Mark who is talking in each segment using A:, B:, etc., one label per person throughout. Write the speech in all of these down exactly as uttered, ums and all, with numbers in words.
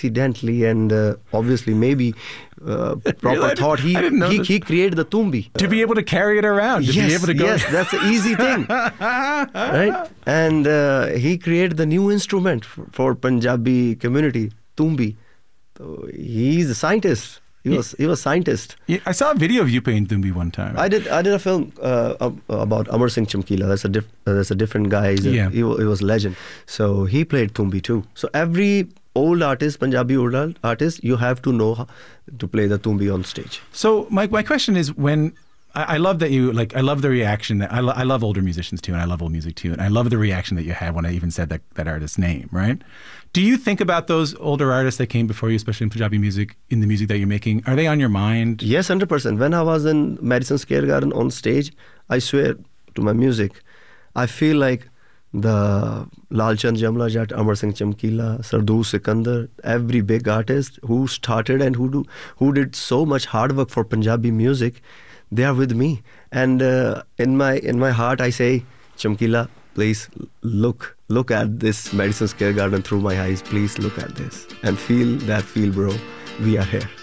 A: accidentally and uh, obviously maybe uh, proper
B: Really?
A: thought. He he, he created the tumbi.
B: To be able to carry it around, to
A: yes,
B: be able to go.
A: Yes, that's an easy thing, right? And uh, he created the new instrument for, for Punjabi community, tumbi. So he's a scientist. He was he was a scientist.
B: Yeah, I saw a video of you playing tumbi one time.
A: I did I did a film uh, about Amar Singh Chamkila. That's a diff, uh, that's a different guy. He's a,
B: Yeah.
A: he, he was a legend. So he played tumbi too. So every old artist, Punjabi old artist, you have to know how to play the tumbi on stage.
B: So my my question is, when I, I love that you like, I love the reaction that I, lo- I love older musicians too, and I love old music too, and I love the reaction that you had when I even said that that artist's name, right? Do you think about those older artists that came before you, especially in Punjabi music, in the music that you're making? Are they on your mind?
A: Yes, one hundred percent. When I was in Madison Square Garden on stage, I swear to my music, I feel like the Lal Chand Jamla Jatt, Amar Singh Chamkila, Sardoor Sikandar, every big artist who started and who do who did so much hard work for Punjabi music, they are with me. And uh, in my in my heart, I say, Chamkila, please look look at this Madison Square Garden through my eyes. Please look at this and feel that feel, bro. We are here.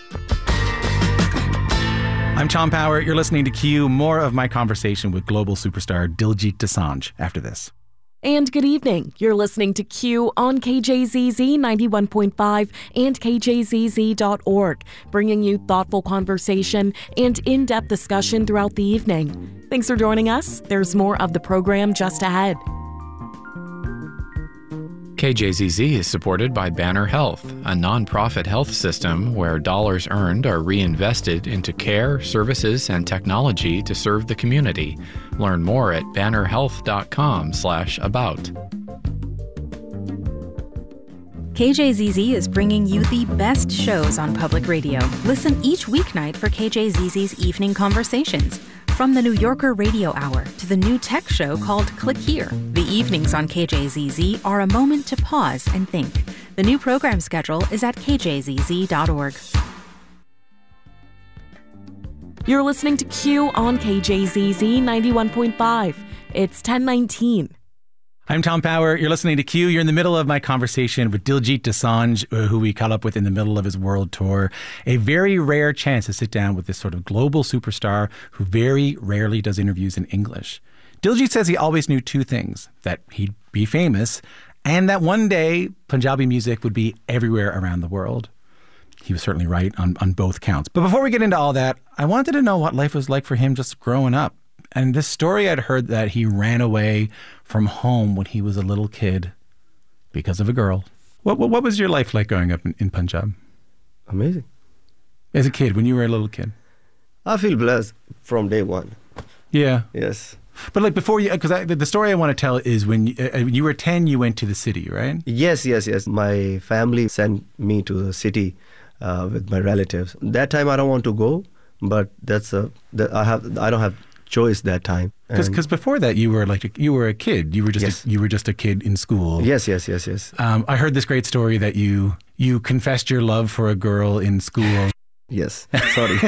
B: I'm Tom Power. You're listening to Q. More of my conversation with global superstar Diljit Dosanjh after this.
C: And good evening. You're listening to Q on K J Z Z ninety-one point five and K J Z Z dot org, bringing you thoughtful conversation and in-depth discussion throughout the evening. Thanks for joining us. There's more of the program just ahead.
D: K J Z Z is supported by Banner Health, a nonprofit health system where dollars earned are reinvested into care, services, and technology to serve the community. Learn more at banner health dot com slash about.
E: K J Z Z is bringing you the best shows on public radio. Listen each weeknight for K J Z Z's Evening Conversations. From the New Yorker Radio Hour to the new tech show called Click Here, the evenings on K J Z Z are a moment to pause and think. The new program schedule is at K J Z Z dot org.
C: You're listening to Q on K J Z Z ninety-one point five. It's ten nineteen.
B: I'm Tom Power. You're listening to Q. You're in the middle of my conversation with Diljit Dosanjh, uh, who we caught up with in the middle of his world tour. A very rare chance to sit down with this sort of global superstar who very rarely does interviews in English. Diljit says he always knew two things: that he'd be famous and that one day Punjabi music would be everywhere around the world. He was certainly right on, on both counts. But before we get into all that, I wanted to know what life was like for him just growing up. And this story, I'd heard that he ran away from home when he was a little kid because of a girl. What what, what was your life like growing up in, in Punjab?
A: Amazing.
B: As a kid, when you were a little kid?
A: I feel blessed from day one.
B: Yeah.
A: Yes.
B: But like before you, because the story I want to tell is when you, uh, when you were ten, you went to the city, right?
A: Yes, yes, yes. My family sent me to the city uh, with my relatives. That time I don't want to go, but that's a that I have I don't have choice that time.
B: Because before that you were like a, you were a kid. You were just
A: yes.
B: a, you were just a kid in school.
A: Yes, yes, yes, yes.
B: Um, I heard this great story that you you confessed your love for a girl in school.
A: Yes. Sorry.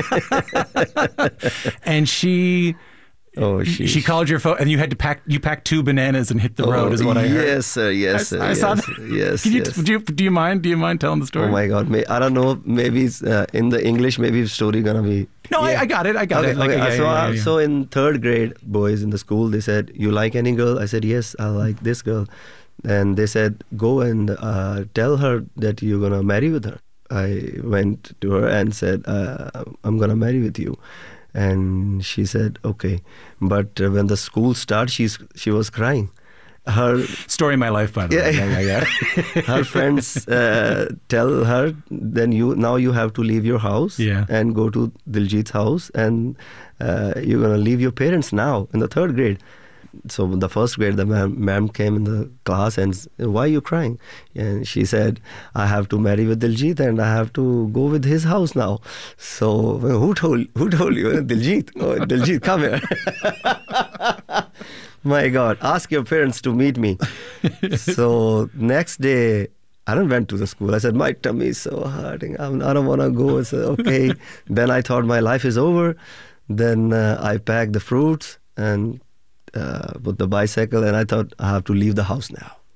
B: And she.
A: Oh,
B: she she called your phone, and you had to pack. You packed two bananas and hit the
A: oh,
B: road. Is what I heard.
A: Yes, sir. Yes, sir.
B: I, I
A: yes,
B: saw that.
A: Yes.
B: Can you,
A: yes.
B: Do you do you mind? Do you mind telling the story?
A: Oh my God! May, I don't know. Maybe it's, uh, in the English, maybe the story gonna be.
B: No,
A: yeah.
B: I, I got it. I got
A: okay,
B: it. Like,
A: okay.
B: yeah,
A: so,
B: yeah,
A: uh,
B: yeah, yeah.
A: so in third grade, boys in the school, they said, "You like any girl?" I said, "Yes, I like this girl." And they said, "Go and uh, tell her that you're gonna marry with her." I went to her and said, uh, "I'm gonna marry with you." And she said, okay. But uh, when the school started, she's, she was crying. Her
B: story of my life, by the
A: yeah,
B: way. Yeah, yeah, yeah.
A: Her friends uh, tell her, then you now you have to leave your house
B: yeah.
A: and go to Diljit's house, and uh, you're going to leave your parents now in the third grade. So in the first grade, the ma'am, ma'am came in the class and said, why are you crying? And she said, I have to marry with Diljit and I have to go with his house now. So who told who told you? Diljit. Oh, Diljit, come here. My God, ask your parents to meet me. So next day, I don't went to the school. I said, my tummy is so hurting. I'm, I don't want to go. I said, okay. Then I thought my life is over. Then uh, I packed the fruits and Uh, with the bicycle, and I thought I have to leave the house now.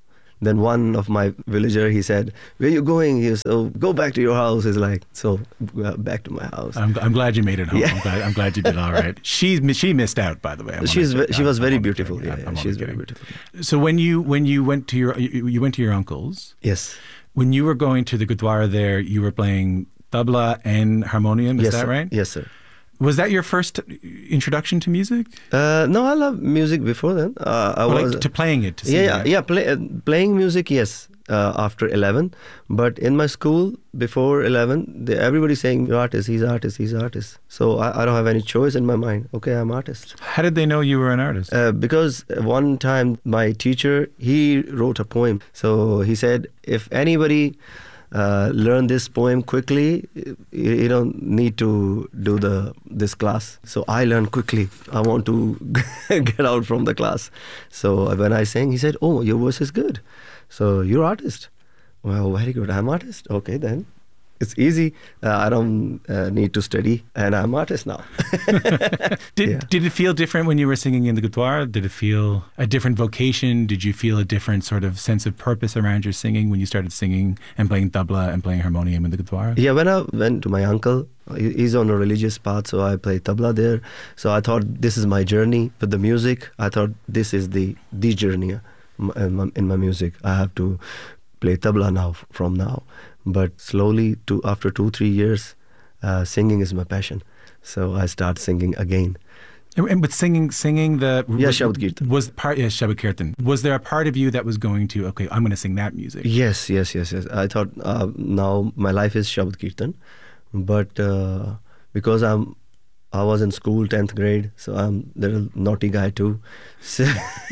A: Then one of my villager, he said, "Where you going?" He said, "Oh, go back to your house." He's like, so uh, back to my house.
B: I'm, I'm glad you made it home.
A: Yeah.
B: I'm, glad, I'm glad you did all right. She's she missed out, by the way. I
A: She's
B: wanna-
A: ve- she
B: I'm-
A: was very
B: I'm only
A: beautiful.
B: kidding.
A: Yeah,
B: I'm-
A: yeah,
B: I'm
A: she's
B: only
A: very
B: kidding.
A: beautiful.
B: So when you when you went to your you, you went to your uncle's,
A: Yes.
B: when you were going to the Gurdwara there, you were playing tabla and harmonium. Is
A: yes,
B: that
A: sir.
B: right?
A: Yes, sir.
B: Was that your first introduction to music?
A: Uh, no, I love music before then. Uh, I
B: Or
A: was
B: like to playing it? To
A: yeah,
B: sing
A: yeah,
B: it?
A: yeah. Play, uh, playing music, yes. Uh, after eleven, but in my school before eleven, the, everybody's saying you're artist, he's artist, he's artist. So I, I don't have any choice in my mind. Okay, I'm artist.
B: How did they know you were an artist?
A: Uh, because one time my teacher, he wrote a poem. So he said, if anybody uh, learn this poem quickly, you, you don't need to do the this class. So I learned quickly. I want to get out from the class. So when I sang, he said, "Oh, your voice is good. So you're artist." Well, very good. I'm artist. Okay, then it's easy. Uh, I don't uh, need to study, and I'm artist now.
B: Did
A: Yeah.
B: did it feel different when you were singing in the Gurdwara? Did it feel a different vocation? Did you feel a different sort of sense of purpose around your singing when you started singing and playing tabla and playing harmonium in the Gurdwara?
A: Yeah, when I went to my uncle, he- he's on a religious path, so I play tabla there. So I thought this is my journey with the music. I thought this is the the journey uh, m- in my, in my music. I have to play tabla now f- from now. But slowly, to after two three years, uh, singing is my passion. So I start singing again.
B: And, and but singing, singing the
A: Yeah,
B: was,
A: Shabad Kirtan.
B: was part. Yeah, Shabad Kirtan. Was there a part of you that was going to? Okay, I'm going to sing that music.
A: Yes, yes, yes, yes. I thought uh, now my life is Shabad Kirtan, but uh, because I'm, I was in school tenth grade, so I'm a little naughty guy too. So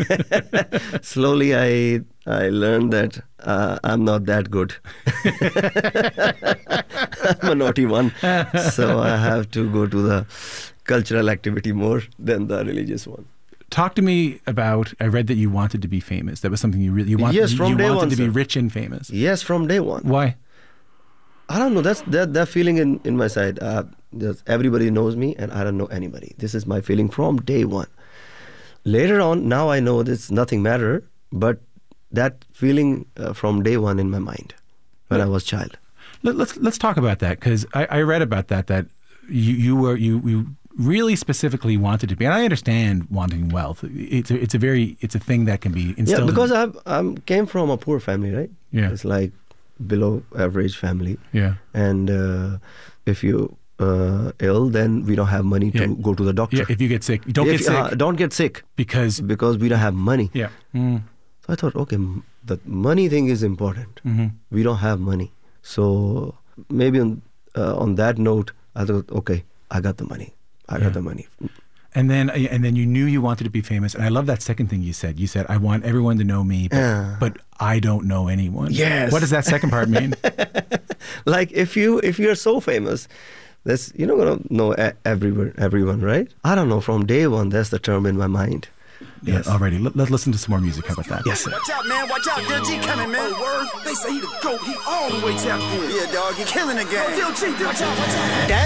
A: slowly, I I learned that uh, I'm not that good. I'm a naughty one, so I have to go to the cultural activity more than the religious one.
B: Talk to me about. I read that you wanted to be famous. That was something you really you wanted.
A: Yes, from
B: you
A: day
B: wanted
A: one,
B: to be
A: sir.
B: rich and famous.
A: Yes, from day one.
B: Why?
A: I don't know. That's that that feeling in in my side. Uh, just everybody knows me, and I don't know anybody. This is my feeling from day one. Later on, now I know this nothing matter, but that feeling uh, from day one in my mind when I was child.
B: Let, let's let's talk about that because I, I read about that that you you were you you really specifically wanted to be, and I understand wanting wealth. It's a, it's a very it's a thing that can be instilled.
A: Yeah, because
B: in,
A: I I'm came from a poor family, right?
B: Yeah.
A: It's like below average family,
B: yeah.
A: and uh, if you uh, ill, then we don't have money to
B: Yeah.
A: go to the doctor.
B: Yeah, if you get sick, you don't
A: If-
B: get sick
A: uh, don't get sick
B: because
A: because we don't have money.
B: yeah. Mm.
A: So I thought, okay, m- the money thing is important.
B: Mm-hmm.
A: We don't have money, so maybe on uh, on that note, I thought, okay, I got the money. I
B: Yeah.
A: got the money.
B: And then and then you knew you wanted to be famous, and I love that second thing you said. You said, "I want everyone to know me, but,
A: Yeah.
B: but I don't know anyone."
A: Yes.
B: What does that second part mean?
A: Like if you if you're so famous, that's you're not gonna know e- everyone everyone, right? I don't know. From day one, that's the term in my mind.
B: Yeah,
A: Yes.
B: already. Let, let's listen to some more music. How about that?
A: Yes, sir.
F: Watch out, man. Watch out. Lil G coming, man. Oh, word. They say he the GOAT. He all the way tapped in. Yeah, dog. He killing the game. Oh, Lil G, Lil G.